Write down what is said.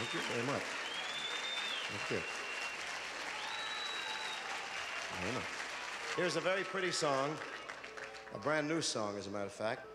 Thank you very much. Thank you. Very much. Here's a very pretty song, a brand new song, as a matter of fact.